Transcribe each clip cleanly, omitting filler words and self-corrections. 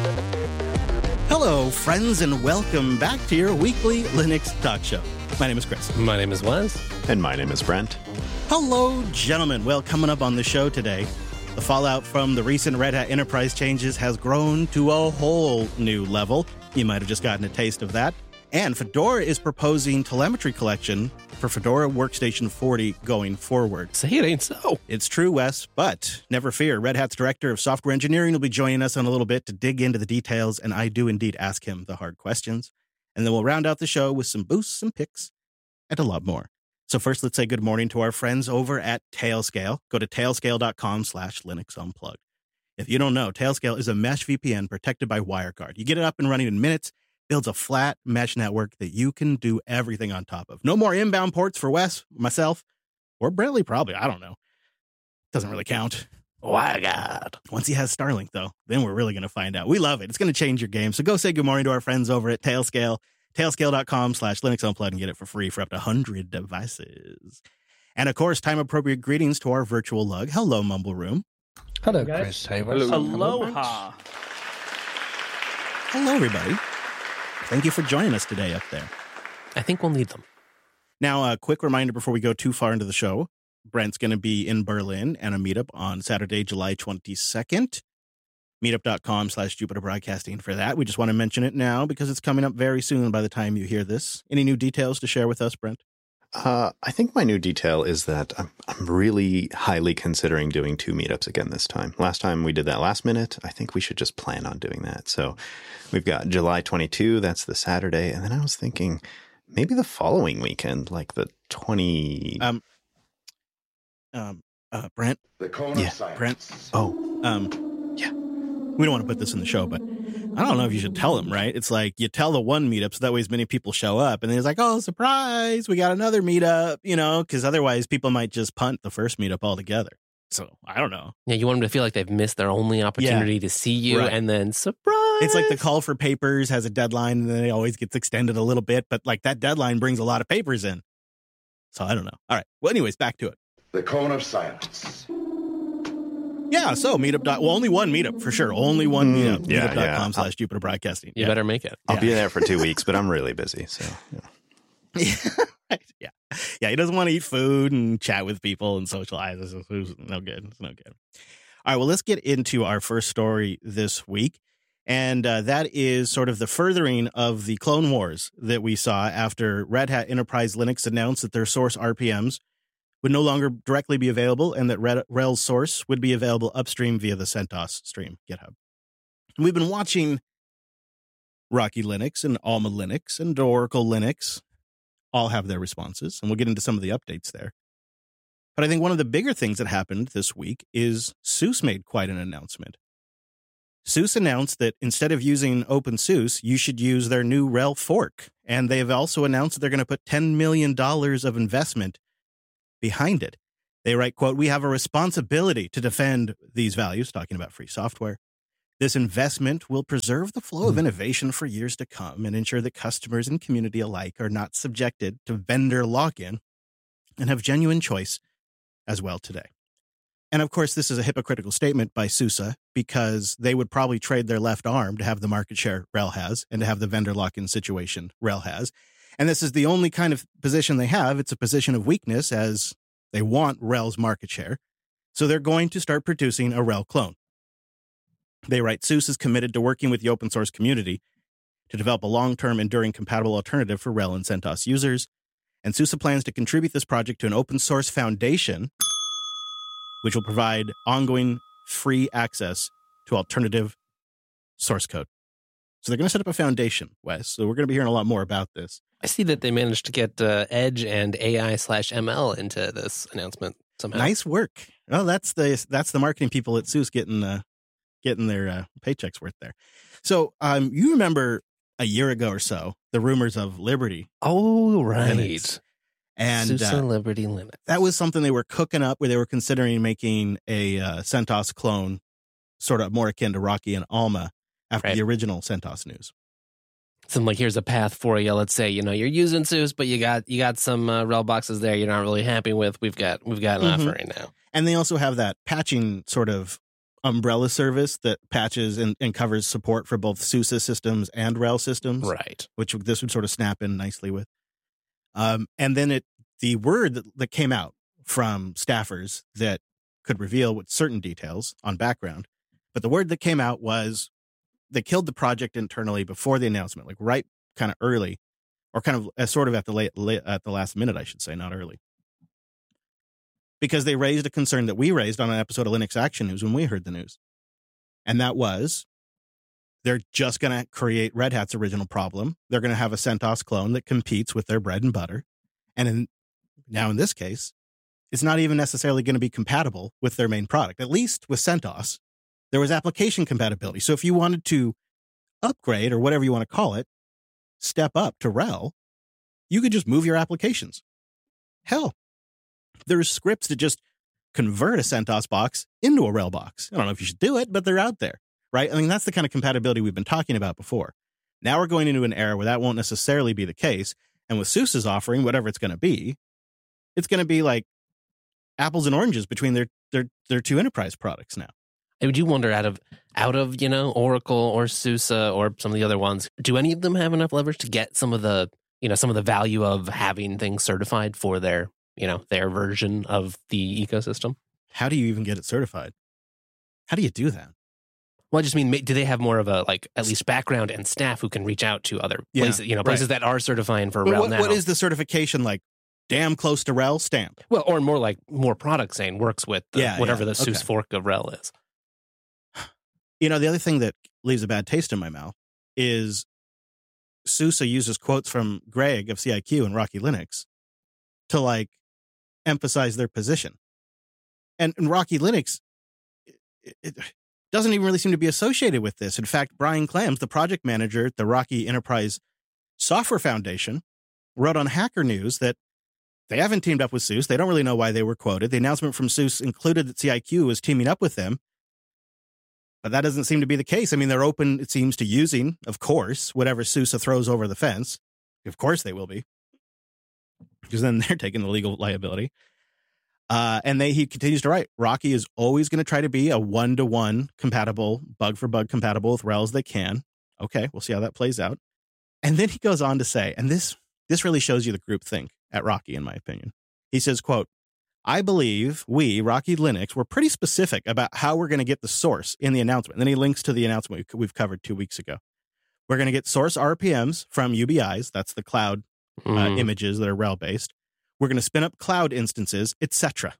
Hello, friends, and welcome back to your weekly Linux talk show. My name is Chris. My name is Wes. And my name is Brent. Hello, gentlemen. Well, coming up on the show today, the fallout from the recent Red Hat Enterprise changes has grown to a whole new level. You might have just gotten a taste of that. And Fedora is proposing telemetry collection for Fedora Workstation 40 going forward. Say it ain't so. It's true, Wes, but never fear. Red Hat's Director of Software Engineering will be joining us in a little bit to dig into the details, and I do indeed ask him the hard questions. And then we'll round out the show with some boosts, some picks, and a lot more. So first, let's say good morning to our friends over at Tailscale. Go to tailscale.com/Linux Unplugged. If you don't know, Tailscale is a mesh VPN protected by WireGuard. You get it up and running in minutes, builds a flat mesh network that you can do everything on top of. No more inbound ports for Wes, myself, or Bradley probably. I don't know. Doesn't really count. WireGuard. Once he has Starlink, though, then we're really going to find out. We love it. It's going to change your game. So go say good morning to our friends over at Tailscale. Tailscale.com/Linux Unplugged and get it for free for up to 100 devices. And of course, time-appropriate greetings to our virtual lug. Hello, Mumble Room. Hello, guys. Chris Taylor. Aloha. Hello, everybody. Thank you for joining us today up there. I think we'll need them. Now, a quick reminder before we go too far into the show. Brent's going to be in Berlin and a meetup on Saturday, July 22nd. Meetup.com/Jupiter Broadcasting for that. We just want to mention it now because it's coming up very soon by the time you hear this. Any new details to share with us, Brent? I think my new detail is that I'm really highly considering doing 2 meetups again this time. Last time we did that last minute. I think we should just plan on doing that. So we've got July 22. That's the Saturday. And then I was thinking maybe the following weekend, like the 20. Brent? The cone of silence. Brent? Yeah. We don't want to put this in the show, but I don't know if you should tell him, right? It's like you tell the one meetup so that way as many people show up. And then it's like, oh, surprise, we got another meetup, because otherwise people might just punt the first meetup altogether. So I don't know. Yeah, you want them to feel like they've missed their only opportunity to see you, right. And then surprise. It's like the call for papers has a deadline and then it always gets extended a little bit. But like that deadline brings a lot of papers in. So I don't know. All right. Well, anyways, back to it. The cone of silence. Yeah, so meetup. Only one meetup for sure. Only one meetup. Yeah, Meetup.com/Jupiter Broadcasting. You better make it. I'll be there for 2 weeks, but I'm really busy. So, Yeah. He doesn't want to eat food and chat with people and socialize. It's no good. It's no good. All right, well, let's get into our first story this week. And that is sort of the furthering of the Clone Wars that we saw after Red Hat Enterprise Linux announced that their source RPMs would no longer directly be available and that RHEL's source would be available upstream via the CentOS stream GitHub. And we've been watching Rocky Linux and Alma Linux and Oracle Linux all have their responses, and we'll get into some of the updates there. But I think one of the bigger things that happened this week is SUSE made quite an announcement. SUSE announced that instead of using OpenSUSE, you should use their new RHEL fork. And they've also announced that they're going to put $10 million of investment behind it. They write, quote, "We have a responsibility to defend these values," talking about free software. "This investment will preserve the flow of innovation for years to come and ensure that customers and community alike are not subjected to vendor lock-in and have genuine choice as well today." And of course, this is a hypocritical statement by SUSE because they would probably trade their left arm to have the market share RHEL has and to have the vendor lock-in situation RHEL has. And this is the only kind of position they have. It's a position of weakness as they want RHEL's market share. So they're going to start producing a RHEL clone. They write, "SUSE is committed to working with the open source community to develop a long-term, enduring, compatible alternative for RHEL and CentOS users. And SUSE plans to contribute this project to an open source foundation, which will provide ongoing free access to alternative source code." So they're going to set up a foundation, Wes. So we're going to be hearing a lot more about this. I see that they managed to get Edge and AI/ML into this announcement somehow. Nice work. Well, that's the marketing people at SUSE getting their paychecks worth there. So you remember a year ago or so the rumors of Liberty. Oh, right. Linux. And SUSE Liberty Linux. That was something they were cooking up where they were considering making a CentOS clone sort of more akin to Rocky and Alma after the original CentOS news. Something like, here's a path for you. Let's say, you're using SUSE, but you got some RHEL boxes there you're not really happy with. We've got an offer right now. And they also have that patching sort of umbrella service that patches and covers support for both SUSE systems and RHEL systems, Right. which this would sort of snap in nicely with. And then the word that came out from staffers that could reveal with certain details on background, but the word that came out was they killed the project internally before the announcement, like right kind of early, or kind of sort of at the last minute, I should say, not early. Because they raised a concern that we raised on an episode of Linux Action News when we heard the news. And that was, they're just going to create Red Hat's original problem. They're going to have a CentOS clone that competes with their bread and butter. And now in this case, it's not even necessarily going to be compatible with their main product. At least with CentOS, there was application compatibility. So if you wanted to upgrade, or whatever you want to call it, step up to RHEL, you could just move your applications. Hell, there's scripts that just convert a CentOS box into a RHEL box. I don't know if you should do it, but they're out there, right? I mean, that's the kind of compatibility we've been talking about before. Now we're going into an era where that won't necessarily be the case. And with SUSE's offering, whatever it's going to be like apples and oranges between their two enterprise products now. I do wonder, out of Oracle or SUSE or some of the other ones, do any of them have enough leverage to get some of the value of having things certified for their version of the ecosystem? How do you even get it certified? How do you do that? Well, I just mean, do they have more of a, at least background and staff who can reach out to other places, places that are certifying for RHEL now? What is the certification like? Damn close to RHEL stamp. Well, or more product saying works with whatever the SUSE fork of RHEL is. The other thing that leaves a bad taste in my mouth is SUSE uses quotes from Greg of CIQ and Rocky Linux to emphasize their position. And Rocky Linux, it doesn't even really seem to be associated with this. In fact, Brian Clams, the project manager at the Rocky Enterprise Software Foundation, wrote on Hacker News that they haven't teamed up with SUSE. They don't really know why they were quoted. The announcement from SUSE included that CIQ was teaming up with them. But that doesn't seem to be the case. I mean, they're open, it seems, to using, of course, whatever SUSE throws over the fence. Of course they will be. Because then they're taking the legal liability. And he continues to write, Rocky is always going to try to be a one-to-one compatible, bug-for-bug compatible with RHEL as they can. Okay, we'll see how that plays out. And then he goes on to say, and this really shows you the groupthink at Rocky, in my opinion. He says, quote, I believe we, Rocky Linux, were pretty specific about how we're going to get the source in the announcement. And then he links to the announcement we've covered 2 weeks ago. We're going to get source RPMs from UBIs. That's the cloud images that are RHEL-based. We're going to spin up cloud instances, etc.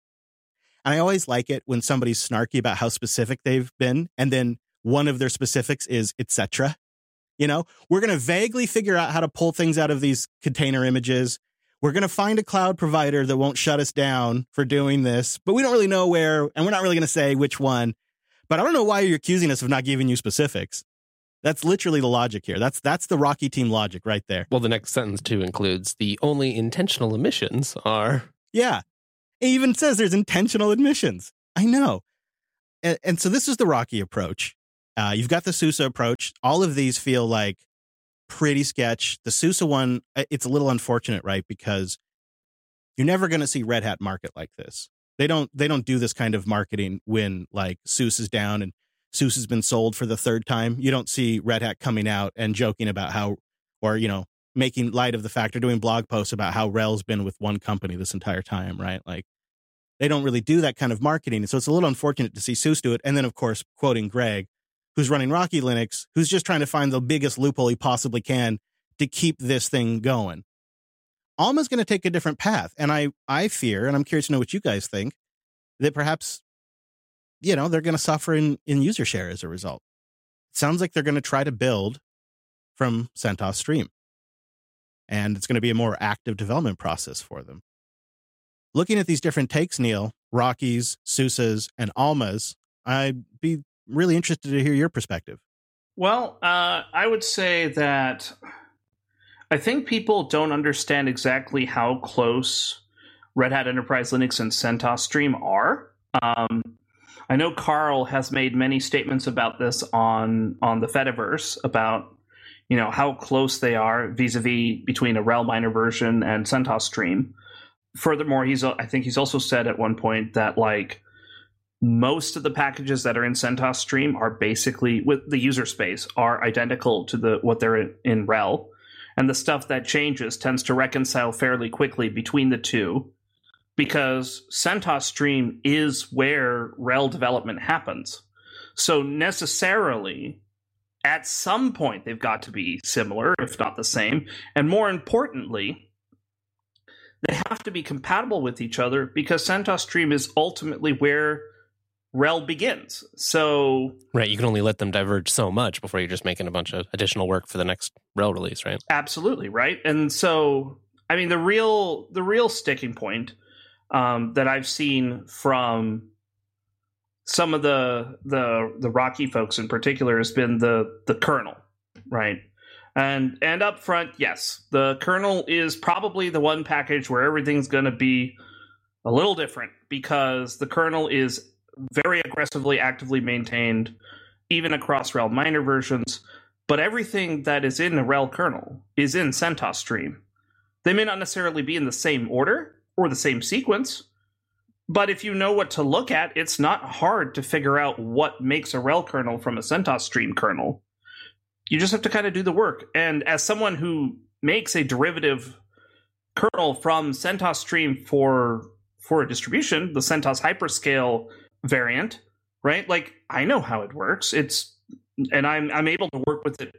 And I always like it when somebody's snarky about how specific they've been, and then one of their specifics is etc. We're going to vaguely figure out how to pull things out of these container images. We're going to find a cloud provider that won't shut us down for doing this, but we don't really know where, and we're not really going to say which one. But I don't know why you're accusing us of not giving you specifics. That's literally the logic here. That's the Rocky team logic right there. Well, the next sentence, too, includes the only intentional omissions are... Yeah. It even says there's intentional omissions. I know. And so this is the Rocky approach. You've got the SUSE approach. All of these feel like pretty sketch. The SUSE one, it's a little unfortunate, right? Because you're never going to see Red Hat market like this. They don't do this kind of marketing when SUSE is down and SUSE has been sold for the third time. You don't see Red Hat coming out and joking about how, or, making light of the fact or doing blog posts about how RHEL's been with one company this entire time, right? They don't really do that kind of marketing. So it's a little unfortunate to see SUSE do it. And then, of course, quoting Greg, who's running Rocky Linux, who's just trying to find the biggest loophole he possibly can to keep this thing going. Alma's going to take a different path. And I fear, and I'm curious to know what you guys think, that perhaps, they're going to suffer in user share as a result. It sounds like they're going to try to build from CentOS Stream. And it's going to be a more active development process for them. Looking at these different takes, Neil, Rocky's, SUSE's, and Alma's, I'd be really interested to hear your perspective. Well, I would say that I think people don't understand exactly how close Red Hat Enterprise Linux and CentOS Stream are. I know Carl has made many statements about this on the Fediverse about how close they are vis-a-vis between a RHEL minor version and CentOS Stream. Furthermore, I think he's also said at one point that most of the packages that are in CentOS Stream are basically, with the user space, are identical to what they're in RHEL. And the stuff that changes tends to reconcile fairly quickly between the two, because CentOS Stream is where RHEL development happens. So necessarily, at some point, they've got to be similar, if not the same. And more importantly, they have to be compatible with each other, because CentOS Stream is ultimately where RHEL begins. So right, you can only let them diverge so much before you're just making a bunch of additional work for the next RHEL release, right? Absolutely, right. And so, I mean, the real sticking point that I've seen from some of the Rocky folks in particular has been the kernel, right? And up front, yes, the kernel is probably the one package where everything's going to be a little different, because the kernel is very aggressively, actively maintained, even across RHEL minor versions. But everything that is in the RHEL kernel is in CentOS Stream. They may not necessarily be in the same order or the same sequence, but if you know what to look at, it's not hard to figure out what makes a RHEL kernel from a CentOS Stream kernel. You just have to kind of do the work. And as someone who makes a derivative kernel from CentOS Stream for a distribution, the CentOS Hyperscale variant, right? Like, I know how it works. And I'm able to work with it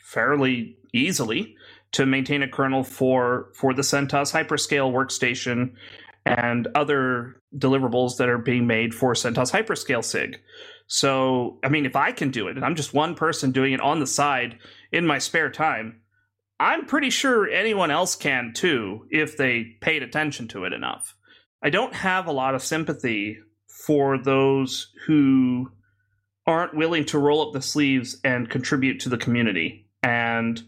fairly easily to maintain a kernel for the CentOS Hyperscale workstation and other deliverables that are being made for CentOS Hyperscale SIG. So, I mean, if I can do it, and I'm just one person doing it on the side in my spare time, I'm pretty sure anyone else can too, if they paid attention to it enough. I don't have a lot of sympathy for those who aren't willing to roll up the sleeves and contribute to the community. And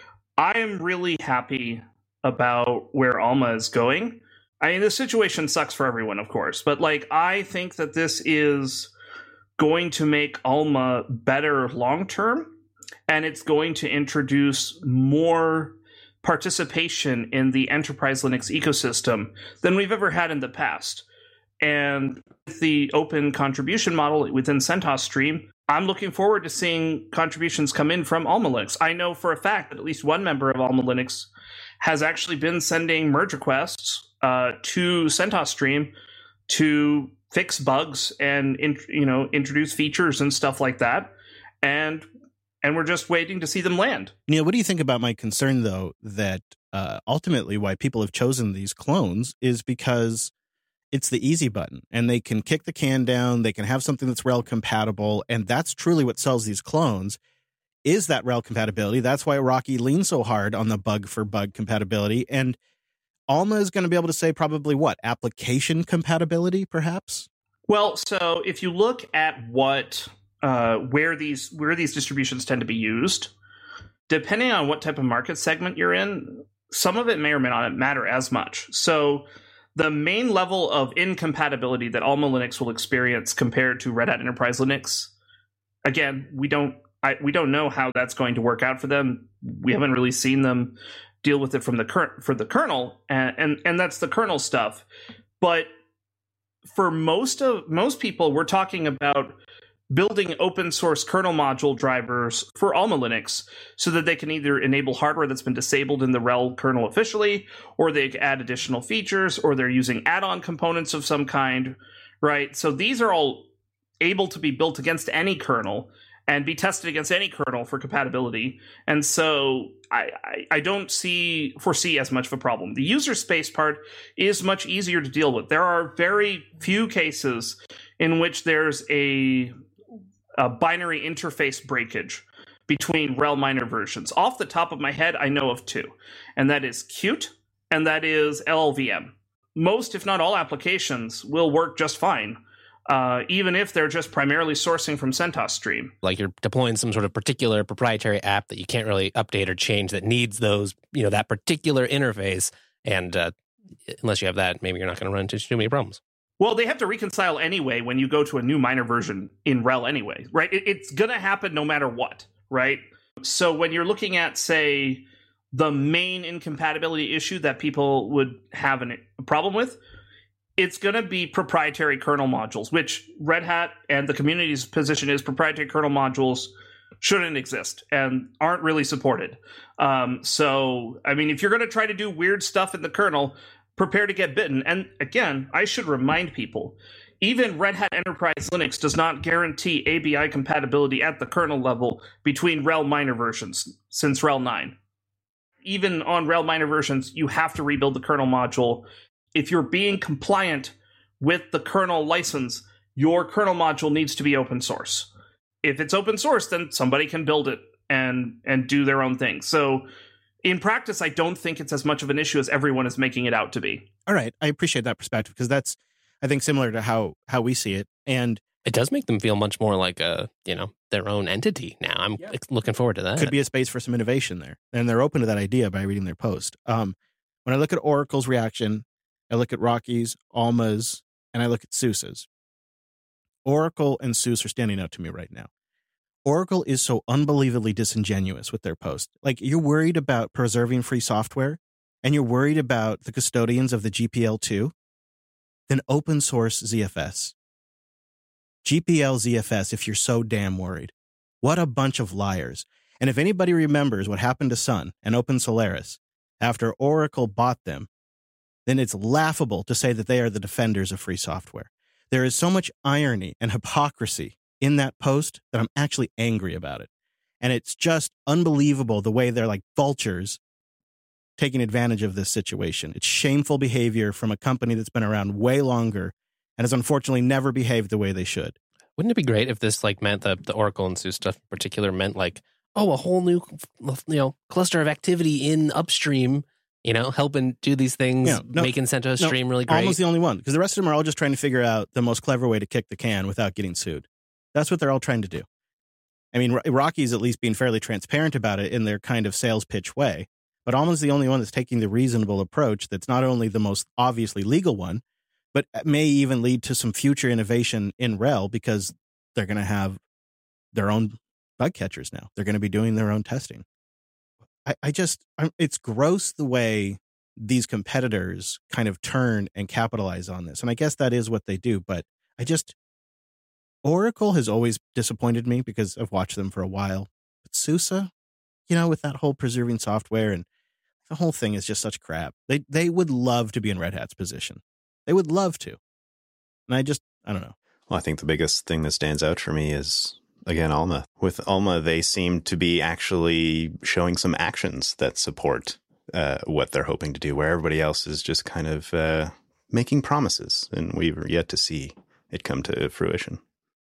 I am really happy about where Alma is going. I mean, this situation sucks for everyone, of course, but like, I think that this is going to make Alma better long term, and it's going to introduce more participation in the enterprise Linux ecosystem than we've ever had in the past. And with the open contribution model within CentOS Stream, I'm looking forward to seeing contributions come in from Alma Linux. I know for a fact that at least one member of Alma Linux has actually been sending merge requests to CentOS Stream to fix bugs and introduce features and stuff like that. And we're just waiting to see them land. Neil, what do you think about my concern, though, that ultimately why people have chosen these clones is because it's the easy button, and they can kick the can down, they can have something that's RHEL compatible, and that's truly what sells these clones, is that RHEL compatibility. That's why Rocky leans so hard on the bug for bug compatibility, and Alma is going to be able to say probably what? Application compatibility, perhaps? Well, so if you look at what where these distributions tend to be used, depending on what type of market segment you're in, some of it may or may not matter as much. So the main level of incompatibility that Alma Linux will experience compared to Red Hat Enterprise Linux, again, we don't know how that's going to work out for them. We haven't really seen them deal with it for the kernel, and that's the kernel stuff. But for most people, we're talking about building open source kernel module drivers for Alma Linux so that they can either enable hardware that's been disabled in the RHEL kernel officially, or they add additional features, or they're using add-on components of some kind, right? So these are all able to be built against any kernel and be tested against any kernel for compatibility. And so I don't foresee as much of a problem. The user space part is much easier to deal with. There are very few cases in which there's a binary interface breakage between RHEL minor versions. Off the top of my head, I know of two, and that is Qt and that is LLVM. Most, if not all, applications will work just fine, even if they're just primarily sourcing from CentOS Stream. Like you're deploying some sort of particular proprietary app that you can't really update or change that needs those, that particular interface. And unless you have that, maybe you're not going to run into too many problems. Well, they have to reconcile anyway when you go to a new minor version in RHEL anyway, right? It's going to happen no matter what, right? So when you're looking at, say, the main incompatibility issue that people would have a problem with, it's going to be proprietary kernel modules, which Red Hat and the community's position is proprietary kernel modules shouldn't exist and aren't really supported. So, I mean, if you're going to try to do weird stuff in the kernel, prepare to get bitten. And again, I should remind people, even Red Hat Enterprise Linux does not guarantee ABI compatibility at the kernel level between RHEL minor versions since RHEL 9. Even on RHEL minor versions, you have to rebuild the kernel module. If you're being compliant with the kernel license, your kernel module needs to be open source. If it's open source, then somebody can build it and do their own thing. So in practice, I don't think it's as much of an issue as everyone is making it out to be. All right. I appreciate that perspective because that's, I think, similar to how we see it. And it does make them feel much more like their own entity now. I'm looking forward to that. Could be a space for some innovation there. And they're open to that idea by reading their post. When I look at Oracle's reaction, I look at Rocky's, Alma's, and I look at SUSE's. Oracle and SUSE are standing out to me right now. Oracle is so unbelievably disingenuous with their post. Like, you're worried about preserving free software, and you're worried about the custodians of the GPL2, then open source ZFS. GPL ZFS, if you're so damn worried. What a bunch of liars. And if anybody remembers what happened to Sun and Open Solaris after Oracle bought them, then it's laughable to say that they are the defenders of free software. There is so much irony and hypocrisy in that post that I'm actually angry about it. And it's just unbelievable the way they're like vultures taking advantage of this situation. It's shameful behavior from a company that's been around way longer and has unfortunately never behaved the way they should. Wouldn't it be great if this meant the Oracle and SUSE stuff in particular meant a whole new cluster of activity in upstream, helping do these things, making CentOS Stream really great. Almost the only one, because the rest of them are all just trying to figure out the most clever way to kick the can without getting sued. That's what they're all trying to do. I mean, Rocky's at least being fairly transparent about it in their kind of sales pitch way, but Alma's the only one that's taking the reasonable approach that's not only the most obviously legal one, but may even lead to some future innovation in RHEL because they're going to have their own bug catchers now. They're going to be doing their own testing. It's gross the way these competitors kind of turn and capitalize on this. And I guess that is what they do. But Oracle has always disappointed me because I've watched them for a while. But SUSE, with that whole preserving software and the whole thing is just such crap. They would love to be in Red Hat's position. They would love to. And I don't know. Well, I think the biggest thing that stands out for me is, again, Alma. With Alma, they seem to be actually showing some actions that support what they're hoping to do, where everybody else is just kind of making promises, and we've yet to see it come to fruition.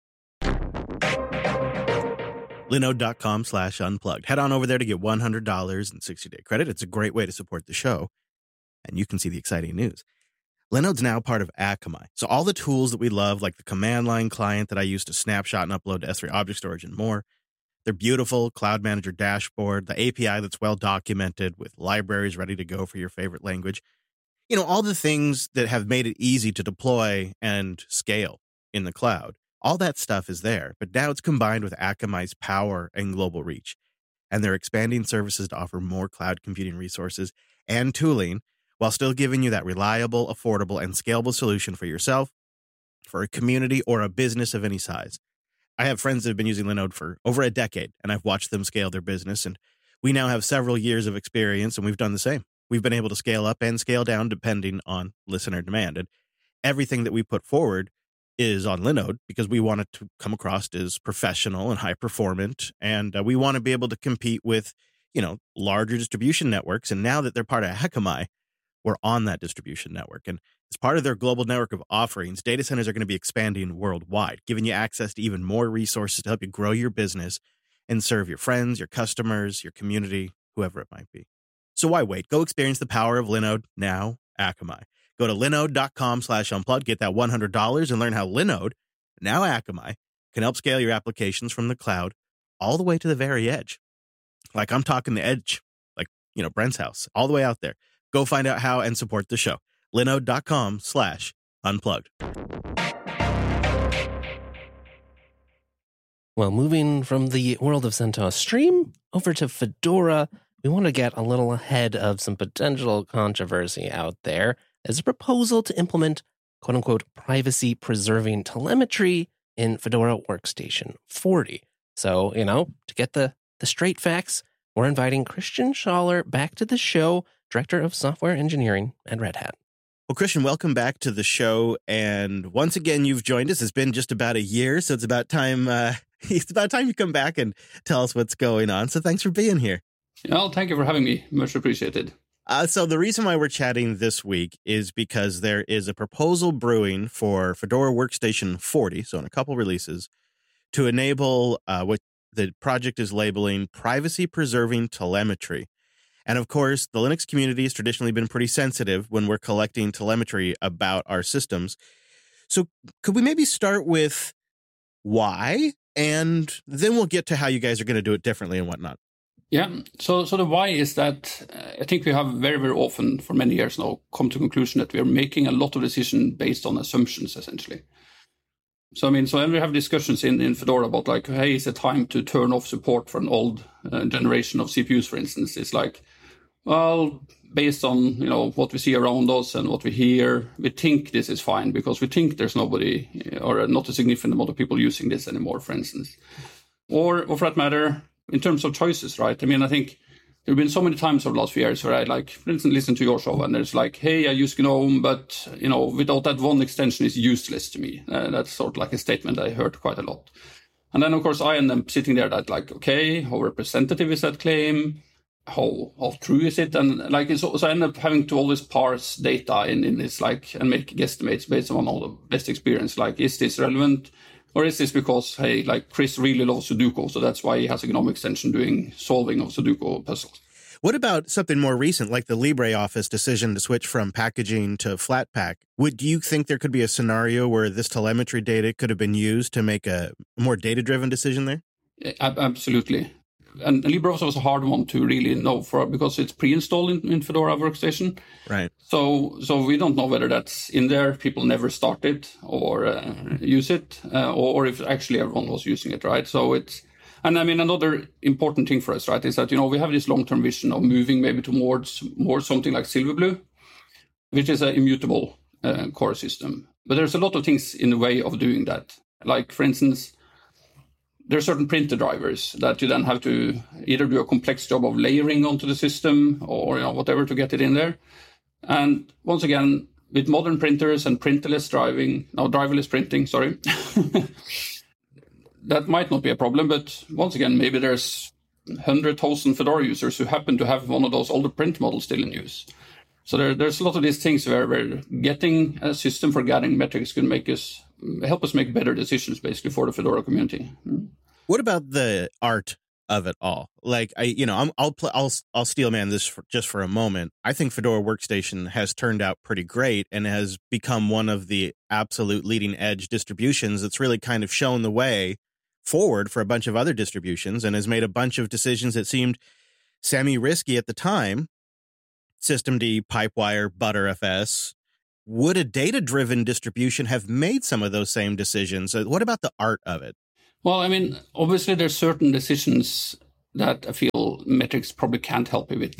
Linode.com/unplugged. Head on over there to get $100 in 60-day credit. It's a great way to support the show, and you can see the exciting news. Linode's now part of Akamai. So all the tools that we love, like the command line client that I use to snapshot and upload to S3 object storage and more, their beautiful Cloud Manager dashboard, the API that's well documented with libraries ready to go for your favorite language, all the things that have made it easy to deploy and scale in the cloud. All that stuff is there, but now it's combined with Akamai's power and global reach. And they're expanding services to offer more cloud computing resources and tooling while still giving you that reliable, affordable, and scalable solution for yourself, for a community, or a business of any size. I have friends that have been using Linode for over a decade, and I've watched them scale their business, and we now have several years of experience, and we've done the same. We've been able to scale up and scale down depending on listener demand, and everything that we put forward is on Linode because we want it to come across as professional and high performant, and we want to be able to compete with, larger distribution networks, and now that they're part of Akamai, we're on that distribution network. And as part of their global network of offerings, data centers are going to be expanding worldwide, giving you access to even more resources to help you grow your business and serve your friends, your customers, your community, whoever it might be. So why wait? Go experience the power of Linode, now Akamai. Go to linode.com/unplugged, get that $100 and learn how Linode, now Akamai, can help scale your applications from the cloud all the way to the very edge. Like I'm talking the edge, like, Brent's house, all the way out there. Go find out how and support the show. Linode.com/unplugged. Well, moving from the world of CentOS Stream over to Fedora, we want to get a little ahead of some potential controversy out there. There's a proposal to implement quote unquote privacy preserving telemetry in Fedora Workstation 40. So, to get the straight facts, we're inviting Christian Schaller back to the show, Director of Software Engineering at Red Hat. Well, Christian, welcome back to the show. And once again, you've joined us. It's been just about a year, so it's about time you come back and tell us what's going on. So thanks for being here. Well, thank you for having me. Much appreciated. So the reason why we're chatting this week is because there is a proposal brewing for Fedora Workstation 40, so in a couple releases, to enable what the project is labeling privacy-preserving telemetry. And of course, the Linux community has traditionally been pretty sensitive when we're collecting telemetry about our systems. So could we maybe start with why? And then we'll get to how you guys are going to do it differently and whatnot. Yeah, so the why is that I think we have very, very often for many years now come to the conclusion that we are making a lot of decisions based on assumptions, essentially. So when we have discussions in Fedora about like, hey, is it time to turn off support for an old generation of CPUs, for instance? It's like, well, based on what we see around us and what we hear, we think this is fine because we think there's nobody or not a significant amount of people using this anymore, for instance. Or for that matter, in terms of choices, right? I think there have been so many times over the last few years where I, like, for instance, listen to your show and there's like, hey, I use GNOME, but, without that one extension is useless to me. That's sort of like a statement I heard quite a lot. And then, of course, I end up sitting there that like, okay, how representative is that claim? How true is it? And like, so I end up having to always parse data in this, like, and make guesstimates based on all the best experience. Like, is this relevant? Or is this because, hey, like Chris really loves Sudoku, so that's why he has a GNOME extension solving of Sudoku puzzles? What about something more recent, like the LibreOffice decision to switch from packaging to Flatpak? Do you think there could be a scenario where this telemetry data could have been used to make a more data-driven decision there? Absolutely. And LibreOffice was a hard one to really know because it's pre-installed in Fedora Workstation. Right. So we don't know whether that's in there. People never start it or use it, or if actually everyone was using it, right? So another important thing for us, right, is that, we have this long-term vision of moving maybe towards more something like Silverblue, which is an immutable core system. But there's a lot of things in the way of doing that. Like, for instance, there are certain printer drivers that you then have to either do a complex job of layering onto the system or whatever to get it in there. And once again, with modern printers and driverless printing, that might not be a problem. But once again, maybe there's 100,000 Fedora users who happen to have one of those older print models still in use. So there's a lot of these things where getting a system for gathering metrics can help us make better decisions, basically, for the Fedora community. What about the art of it all? Like, I'll steel man this just for a moment. I think Fedora Workstation has turned out pretty great and has become one of the absolute leading edge distributions that's really kind of shown the way forward for a bunch of other distributions and has made a bunch of decisions that seemed semi-risky at the time. Systemd, Pipewire, Btrfs. Would a data-driven distribution have made some of those same decisions? What about the art of it? Well, obviously there's certain decisions that I feel metrics probably can't help you with.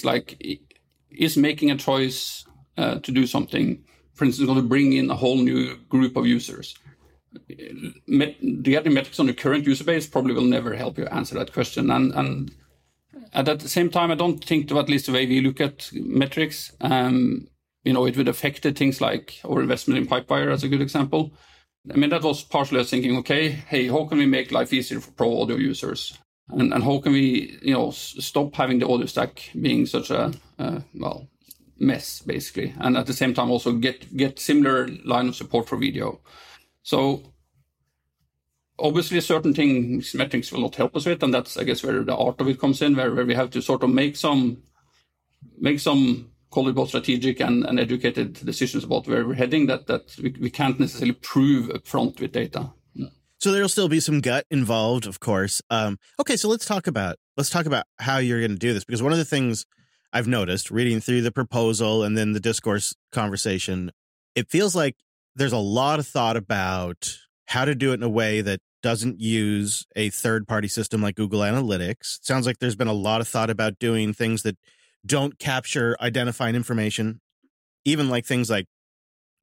Is making a choice to do something, for instance, going to bring in a whole new group of users? Getting metrics on the current user base probably will never help you answer that question. And at the same time, I don't think, at least the way we look at metrics, it would affect things like our investment in Pipewire as a good example. That was partially us thinking, okay, hey, how can we make life easier for pro audio users? And how can we, stop having the audio stack being such a, mess, basically. And at the same time, also get similar line of support for video. So obviously certain things metrics will not help us with. And that's, I guess, where the art of it comes in, where we have to sort of make some call it both strategic and educated decisions about where we're heading that we can't necessarily prove upfront with data. So there'll still be some gut involved, of course. Okay, so let's talk about how you're going to do this, because one of the things I've noticed reading through the proposal and then the discourse conversation, it feels like there's a lot of thought about how to do it in a way that doesn't use a third-party system like Google Analytics. It sounds like there's been a lot of thought about doing things that don't capture identifying information, even like things like,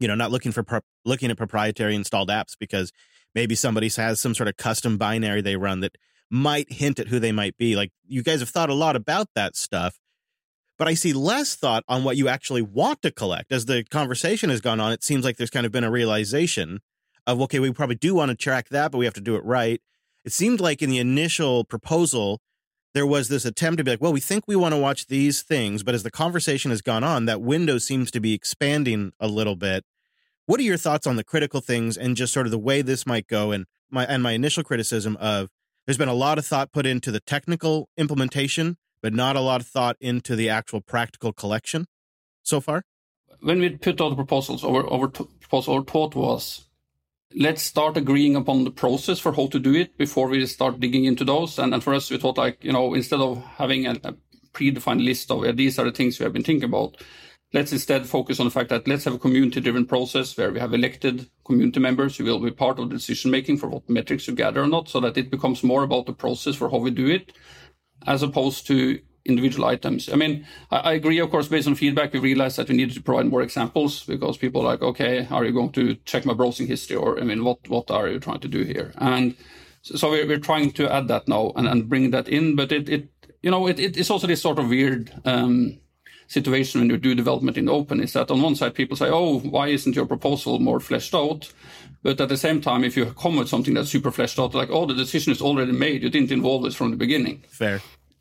not looking at proprietary installed apps because maybe somebody has some sort of custom binary they run that might hint at who they might be. Like, you guys have thought a lot about that stuff, but I see less thought on what you actually want to collect. As the conversation has gone on, it seems like there's kind of been a realization of, okay, we probably do want to track that, but we have to do it right. It seemed like in the initial proposal, there was this attempt to be like, well, we think we want to watch these things, but as the conversation has gone on, that window seems to be expanding a little bit. What are your thoughts on the critical things and just sort of the way this might go? And my initial criticism of, there's been a lot of thought put into the technical implementation, but not a lot of thought into the actual practical collection so far? When we put out the proposals, our thought was, let's start agreeing upon the process for how to do it before we start digging into those. And for us, we thought, like, instead of having a predefined list of these are the things we have been thinking about, let's instead focus on the fact that let's have a community-driven process where we have elected community members who will be part of the decision-making for what metrics to gather or not, so that it becomes more about the process for how we do it, as opposed to individual items. I mean, I agree, of course, based on feedback, we realized that we needed to provide more examples because people are like, okay, are you going to check my browsing history? Or, I mean, what are you trying to do here? And so we're trying to add that now and bring that in. But it's also this sort of weird situation when you do development in open, is that on one side, people say, oh, why isn't your proposal more fleshed out? But at the same time, if you come with something that's super fleshed out, like, oh, the decision is already made, you didn't involve us from the beginning. Fair.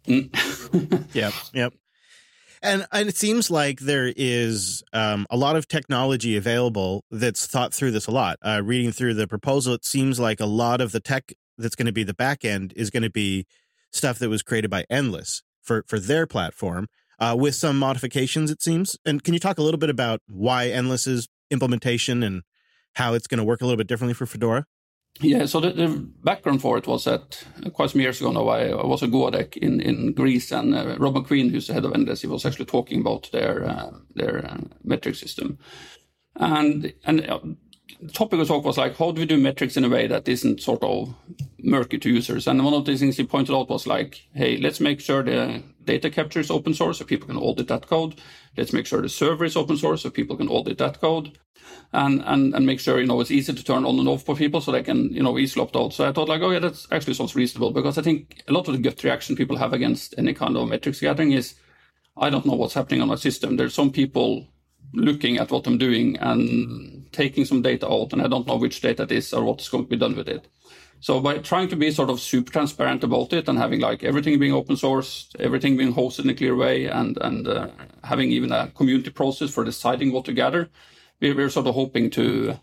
Yep. And it seems like there is a lot of technology available that's thought through this a lot. Reading through the proposal, it seems like a lot of the tech that's going to be the back end is going to be stuff that was created by Endless for their platform, with some modifications, it seems. And can you talk a little bit about why Endless's implementation and how it's going to work a little bit differently for Fedora? Yeah, so the background for it was that quite some years ago now, I was at GoADEC in Greece, and Rob McQueen, who's the head of Endless, he was actually talking about their metric system. And the topic of talk was like, how do we do metrics in a way that isn't sort of murky to users? And one of the things he pointed out was like, hey, let's make sure the data capture is open source so people can audit that code. Let's make sure the server is open source so people can audit that code. And make sure, it's easy to turn on and off for people so they can, easily opt out. So I thought like, oh yeah, that actually sounds reasonable, because I think a lot of the gut reaction people have against any kind of metrics gathering is, I don't know what's happening on my system. There's some people looking at what I'm doing and taking some data out, and I don't know which data it is or what's going to be done with it. So by trying to be sort of super transparent about it and having like everything being open source, everything being hosted in a clear way, and having even a community process for deciding what to gather, we're sort of hoping to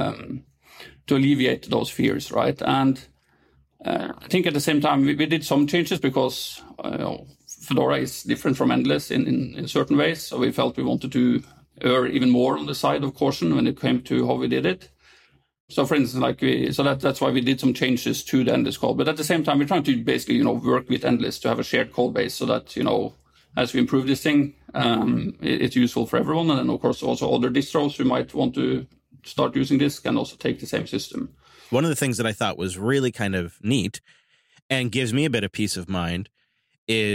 alleviate those fears, right? And I think at the same time, we did some changes because Fedora is different from Endless in certain ways. So we felt we wanted to err even more on the side of caution when it came to how we did it. So for instance, that's why we did some changes to the Endless code. But at the same time, we're trying to basically, work with Endless to have a shared code base so that, as we improve this thing, it's useful for everyone. And then, of course, also other distros who might want to start using this can also take the same system. One of the things that I thought was really kind of neat and gives me a bit of peace of mind is